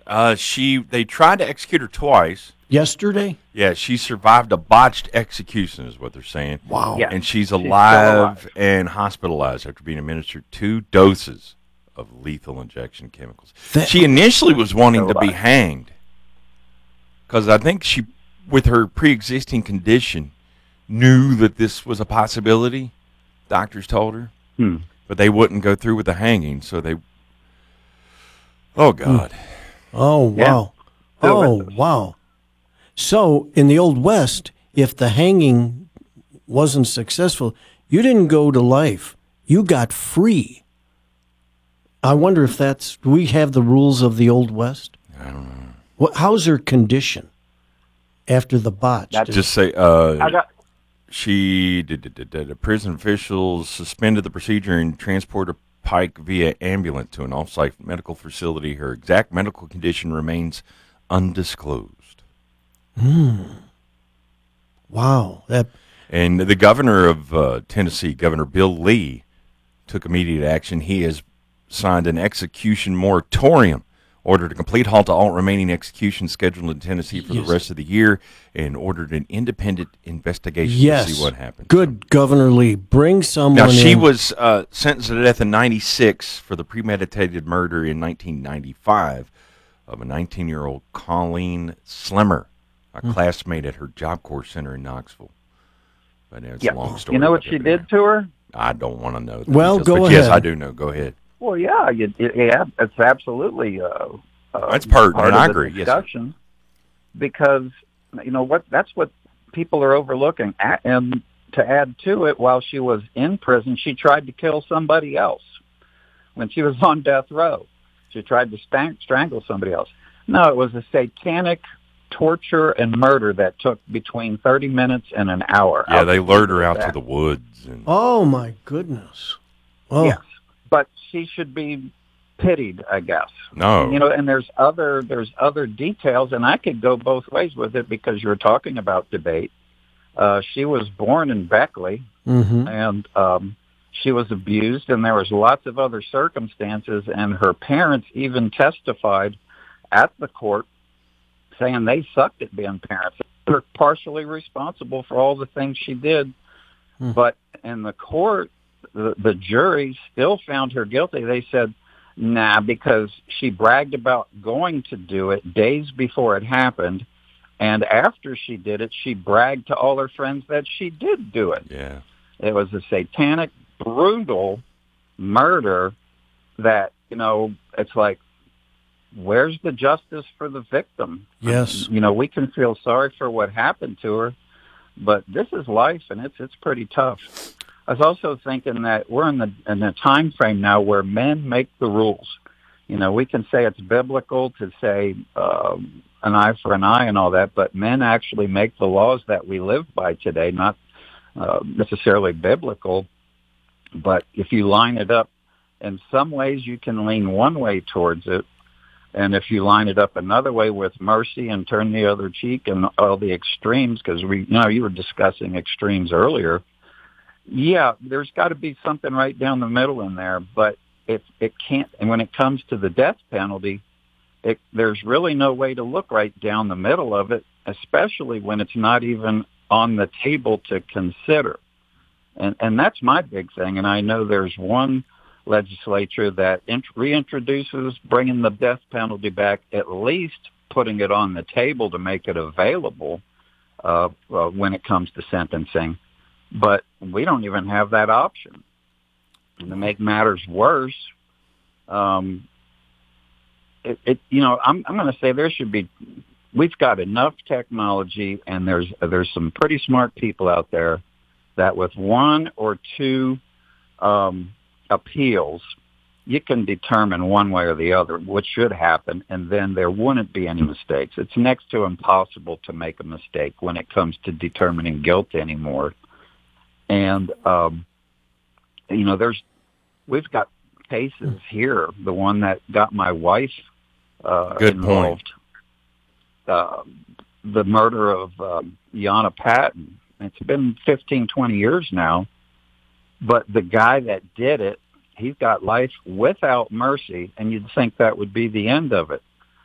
They tried to execute her twice. Yesterday? Yeah, she survived a botched execution, is what they're saying. Wow. Yeah. And she's still alive and hospitalized after being administered 2 doses of lethal injection chemicals. She initially was wanting to be hanged because I think she, with her pre-existing condition, knew that this was a possibility. Doctors told her. But they wouldn't go through with the hanging, so they... Oh, God. Oh, wow. Yeah. Oh, wow. So, in the Old West, if the hanging wasn't successful, you didn't go to life. You got free. I wonder if that's... Do we have the rules of the Old West? I don't know. How's her condition after the botch? Just say... The prison officials suspended the procedure and transported Pike via ambulance to an off-site medical facility. Her exact medical condition remains undisclosed. Wow. And the governor of Tennessee, Governor Bill Lee, took immediate action. He has signed an execution moratorium, ordered a complete halt to all remaining executions scheduled in Tennessee for the rest of the year, and ordered an independent investigation to see what happened. Good, Governor Lee. Bring someone Now, she in. was sentenced to death in 1996 for the premeditated murder in 1995 of a 19-year-old Colleen Slimmer, a classmate at her Job Corps Center in Knoxville. But it's a long story. You know what she did to her? I don't want to know. Well, go ahead. Yes, I do know. Go ahead. Well, yeah, it's absolutely that's pertinent. I agree. Discussion, because that's what people are overlooking. And to add to it, while she was in prison, she tried to kill somebody else. When she was on death row, she tried to strangle somebody else. No, it was a satanic torture and murder that took between 30 minutes and an hour. Yeah, they lured her out to the woods. Oh my goodness! Oh. Yes, but she should be pitied, I guess. No, and there's other details, and I could go both ways with it because you were talking about debate. She was born in Beckley, and she was abused, and there was lots of other circumstances, and her parents even testified at the court saying they sucked at being parents. They're partially responsible for all the things she did, but in the court, the jury still found her guilty. They said, nah, because she bragged about going to do it days before it happened, and after she did it, she bragged to all her friends that she did do it. Yeah. It was a satanic, brutal murder that, it's like, where's the justice for the victim? Yes. We can feel sorry for what happened to her, but this is life, and it's pretty tough. I was also thinking that we're in a time frame now where men make the rules. We can say it's biblical to say an eye for an eye and all that, but men actually make the laws that we live by today, not necessarily biblical. But if you line it up, in some ways you can lean one way towards it, and if you line it up another way with mercy and turn the other cheek and all the extremes, because you were discussing extremes earlier. Yeah, there's got to be something right down the middle in there, but it can't. And when it comes to the death penalty, there's really no way to look right down the middle of it, especially when it's not even on the table to consider. And that's my big thing. And I know there's one legislature that reintroduces bringing the death penalty back, at least putting it on the table to make it available when it comes to sentencing. But we don't even have that option. And to make matters worse, I'm going to say we've got enough technology, and there's some pretty smart people out there that with one or two appeals, you can determine one way or the other what should happen, and then there wouldn't be any mistakes. It's next to impossible to make a mistake when it comes to determining guilt anymore. And, we've got cases here. The one that got my wife involved, the murder of Yana Patton. It's been 15, 20 years now. But the guy that did it, he's got life without mercy, and you'd think that would be the end of it.